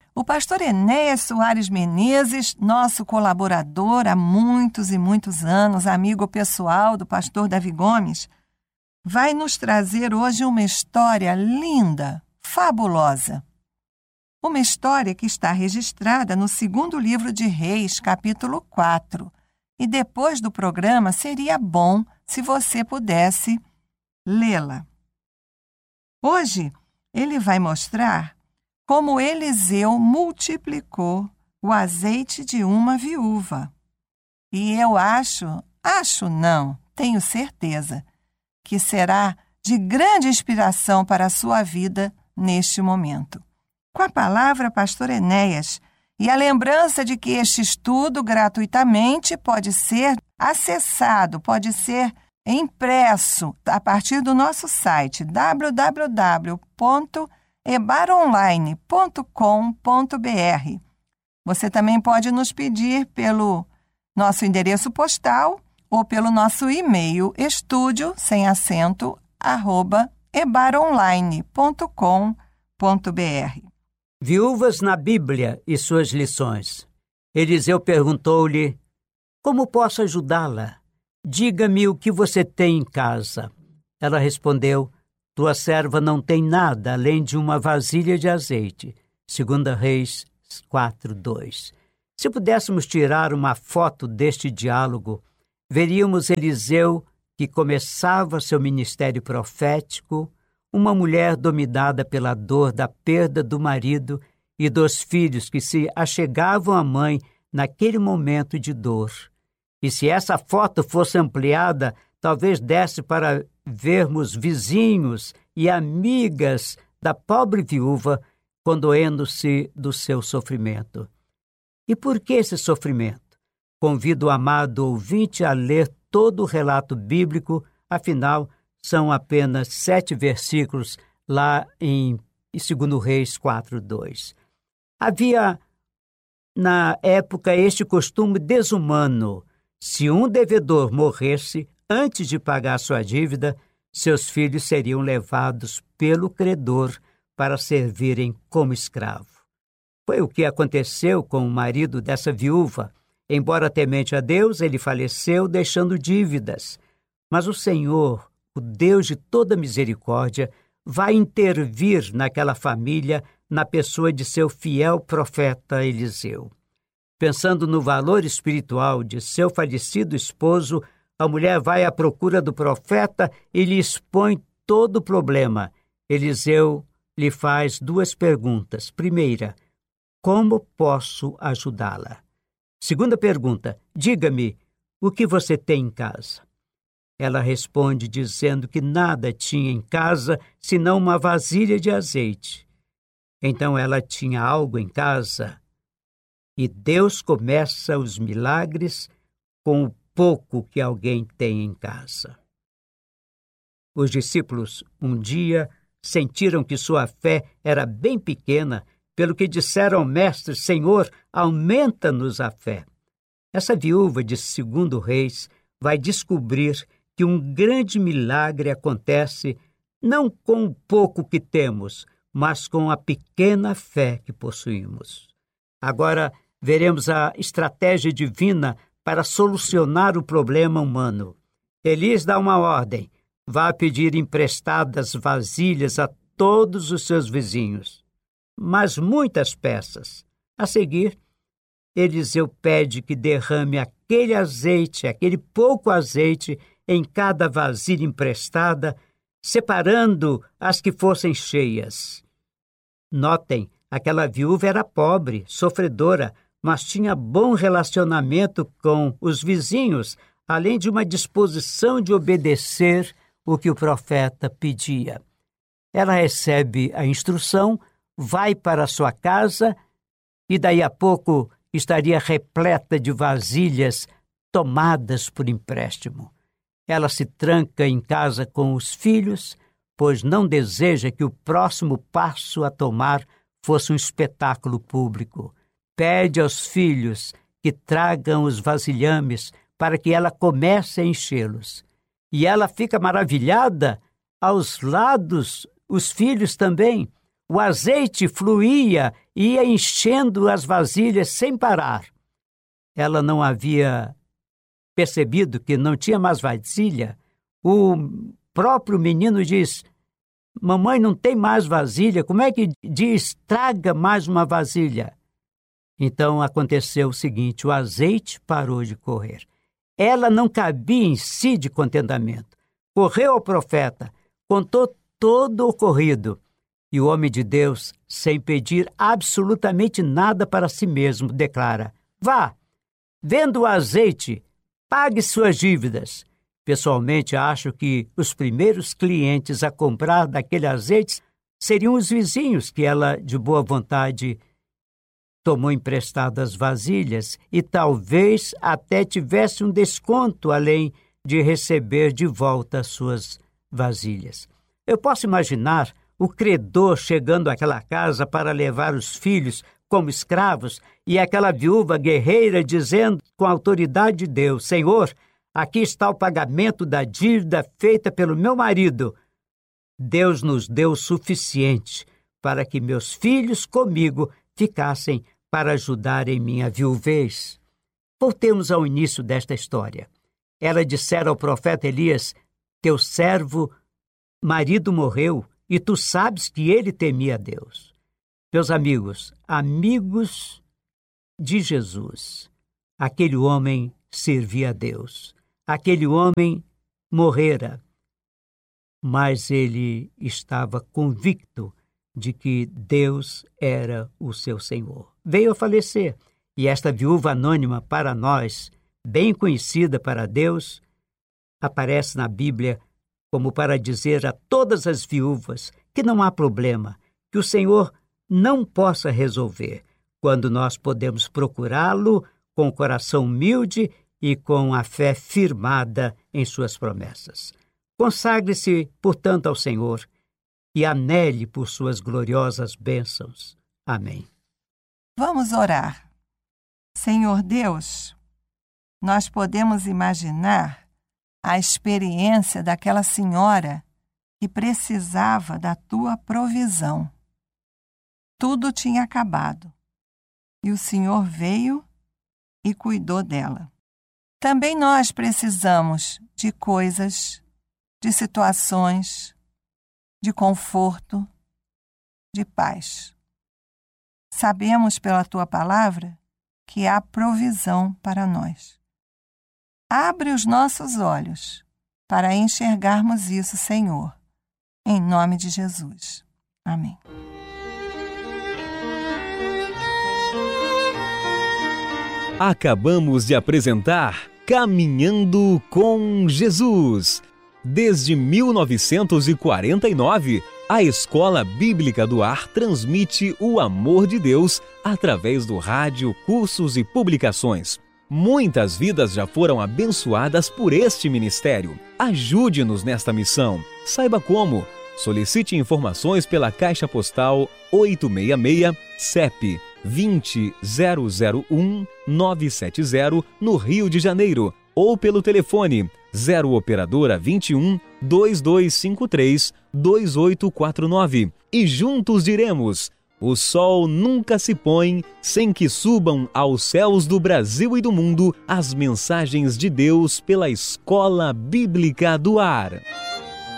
O pastor Enéas Soares Menezes, nosso colaborador há muitos e muitos anos, amigo pessoal do pastor Davi Gomes, vai nos trazer hoje uma história linda, fabulosa. Uma história que está registrada no 2º livro de Reis, capítulo 4. E depois do programa seria bom se você pudesse lê-la. Hoje ele vai mostrar como Eliseu multiplicou o azeite de uma viúva. E eu tenho certeza, que será de grande inspiração para a sua vida neste momento. Com a palavra, pastor Enéas, e a lembrança de que este estudo gratuitamente pode ser acessado, pode ser impresso a partir do nosso site www.ebaronline.com.br. Você também pode nos pedir pelo nosso endereço postal ou pelo nosso e-mail estudio@ebaronline.com.br. Viúvas na Bíblia e suas lições. Eliseu perguntou-lhe: como posso ajudá-la? Diga-me o que você tem em casa. Ela respondeu: tua serva não tem nada além de uma vasilha de azeite. 2 Reis 4:2. Se pudéssemos tirar uma foto deste diálogo, veríamos Eliseu, que começava seu ministério profético, uma mulher dominada pela dor da perda do marido e dos filhos que se achegavam à mãe naquele momento de dor. E se essa foto fosse ampliada, talvez desse para vermos vizinhos e amigas da pobre viúva condoendo-se do seu sofrimento. E por que esse sofrimento? Convido o amado ouvinte a ler todo o relato bíblico, afinal, são apenas 7 versículos lá em 2 Reis 4:2. Havia, na época, este costume desumano. Se um devedor morresse antes de pagar sua dívida, seus filhos seriam levados pelo credor para servirem como escravo. Foi o que aconteceu com o marido dessa viúva. Embora temente a Deus, ele faleceu deixando dívidas. Mas o Senhor, o Deus de toda misericórdia, vai intervir naquela família na pessoa de seu fiel profeta Eliseu. Pensando no valor espiritual de seu falecido esposo, a mulher vai à procura do profeta e lhe expõe todo o problema. Eliseu lhe faz 2 perguntas. Primeira: como posso ajudá-la? Segunda pergunta: diga-me, o que você tem em casa? Ela responde dizendo que nada tinha em casa senão uma vasilha de azeite. Então ela tinha algo em casa. E Deus começa os milagres com o pouco que alguém tem em casa. Os discípulos, um dia, sentiram que sua fé era bem pequena, pelo que disseram ao mestre: Senhor, aumenta-nos a fé. Essa viúva de 2 Reis vai descobrir que um grande milagre acontece não com o pouco que temos, mas com a pequena fé que possuímos. Agora veremos a estratégia divina para solucionar o problema humano. Elis dá uma ordem: vá pedir emprestadas vasilhas a todos os seus vizinhos, mas muitas peças. A seguir, Eliseu pede que derrame aquele pouco azeite em cada vasilha emprestada, separando as que fossem cheias. Notem, aquela viúva era pobre, sofredora, mas tinha bom relacionamento com os vizinhos, além de uma disposição de obedecer o que o profeta pedia. Ela recebe a instrução, vai para sua casa e daí a pouco estaria repleta de vasilhas tomadas por empréstimo. Ela se tranca em casa com os filhos, pois não deseja que o próximo passo a tomar fosse um espetáculo público. Pede aos filhos que tragam os vasilhames para que ela comece a enchê-los. E ela fica maravilhada. Aos lados, os filhos também. O azeite fluía e ia enchendo as vasilhas sem parar. Ela não havia percebido que não tinha mais vasilha. O próprio menino diz: mamãe, não tem mais vasilha, como é que diz, traga mais uma vasilha? Então aconteceu o seguinte, o azeite parou de correr. Ela não cabia em si de contentamento. Correu ao profeta, contou todo o ocorrido. E o homem de Deus, sem pedir absolutamente nada para si mesmo, declara: vá, venda o azeite, pague suas dívidas. Pessoalmente, acho que os primeiros clientes a comprar daquele azeite seriam os vizinhos que ela, de boa vontade, tomou emprestadas vasilhas e talvez até tivesse um desconto além de receber de volta suas vasilhas. Eu posso imaginar o credor chegando àquela casa para levar os filhos como escravos e aquela viúva guerreira dizendo com a autoridade de Deus: Senhor, aqui está o pagamento da dívida feita pelo meu marido. Deus nos deu o suficiente para que meus filhos comigo ficassem para ajudar em minha viuvez. Voltemos ao início desta história. Ela dissera ao profeta Elias: teu servo marido morreu e tu sabes que ele temia a Deus. Meus amigos de Jesus, aquele homem servia a Deus. Aquele homem morrera, mas ele estava convicto de que Deus era o seu Senhor. Veio a falecer, e esta viúva anônima para nós, bem conhecida para Deus, aparece na Bíblia como para dizer a todas as viúvas que não há problema, que o Senhor não possa resolver, quando nós podemos procurá-lo com o coração humilde e com a fé firmada em suas promessas. Consagre-se, portanto, ao Senhor e anele por suas gloriosas bênçãos. Amém. Vamos orar. Senhor Deus, nós podemos imaginar a experiência daquela senhora que precisava da tua provisão. Tudo tinha acabado e o Senhor veio e cuidou dela. Também nós precisamos de coisas, de situações, de conforto, de paz. Sabemos pela tua palavra que há provisão para nós. Abre os nossos olhos para enxergarmos isso, Senhor, em nome de Jesus. Amém. Acabamos de apresentar Caminhando com Jesus. Desde 1949, a Escola Bíblica do Ar transmite o amor de Deus através do rádio, cursos e publicações. Muitas vidas já foram abençoadas por este ministério. Ajude-nos nesta missão. Saiba como. Solicite informações pela Caixa Postal 866, CEP 20001-970, no Rio de Janeiro, ou pelo telefone 0 Operadora 21 2253 2849. E juntos diremos: o sol nunca se põe sem que subam aos céus do Brasil e do mundo as mensagens de Deus pela Escola Bíblica do Ar.